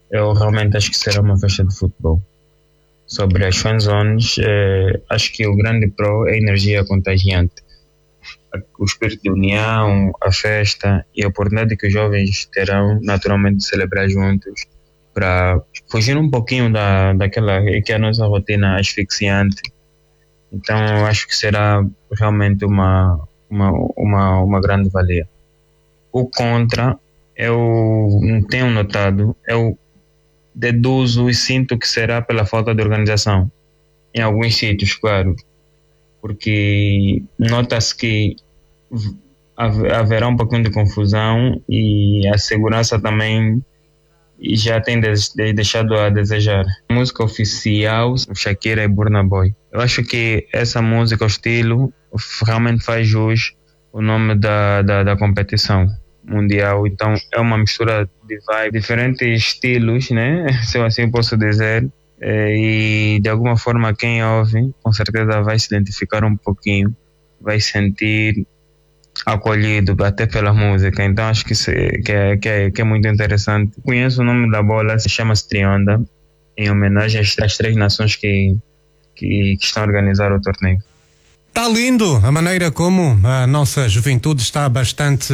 Eu realmente acho que será uma festa de futebol. Sobre as fanzones, acho que o grande pro é a energia contagiante. O espírito de união, a festa e a oportunidade que os jovens terão naturalmente de celebrar juntos para fugir um pouquinho daquela que é a nossa rotina asfixiante. Então, eu acho que será realmente uma grande valia. O contra, eu não tenho notado, eu deduzo e sinto que será pela falta de organização. Em alguns sítios, claro, porque nota-se que haverá um pouquinho de confusão e a segurança também já tem deixado a desejar. A música oficial, Shakira e Burna Boy. Eu acho que essa música, o estilo, realmente faz jus o nome da competição mundial. Então é uma mistura de vibes, diferentes estilos, né? Se eu assim posso dizer. E de alguma forma quem ouve com certeza vai se identificar um pouquinho, vai sentir acolhido até pela música. Então acho que é muito interessante. Conheço o nome da bola, se chama-se Trionda, em homenagem às três nações que estão a organizar o torneio. Está lindo a maneira como a nossa juventude está bastante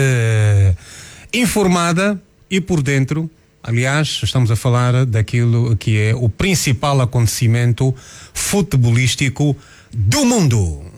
informada e por dentro. Aliás, estamos a falar daquilo que é o principal acontecimento futebolístico do mundo.